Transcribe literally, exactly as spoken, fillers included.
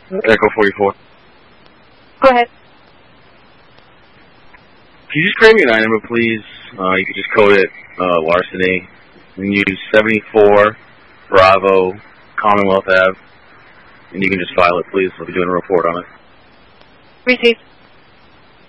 Echo forty-four. Go ahead. Can you just create me an I number, please? Uh, you can just code it uh, larceny. You can use seventy-four Bravo Commonwealth Avenue, and you can just file it, please. I'll be doing a report on it. Received.